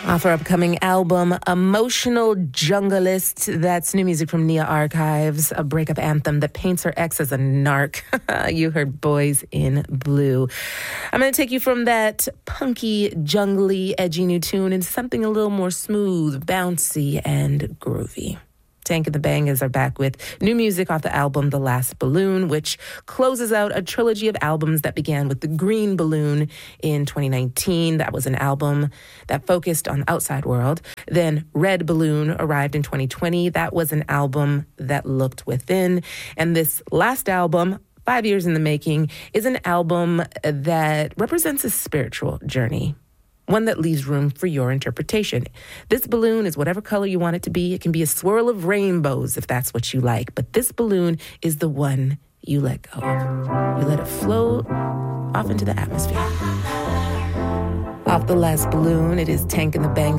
Off her upcoming album, Emotional Junglist. That's new music from Nia Archives, a breakup anthem that paints her ex as a narc. You heard Boys in Blue. I'm going to take you from that punky, jungly, edgy new tune into something a little more smooth, bouncy, and groovy. Tank and the Bangers are back with new music off the album The Last Balloon, which closes out a trilogy of albums that began with The Green Balloon in 2019. That was an album that focused on the outside world. Then Red Balloon arrived in 2020. That was an album that looked within. And this last album, 5 years in the making, is an album that represents a spiritual journey. One that leaves room for your interpretation. This balloon is whatever color you want it to be. It can be a swirl of rainbows if that's what you like. But this balloon is the one you let go of. You let it float off into the atmosphere. Off The Last Balloon, it is Tank and the Bangers.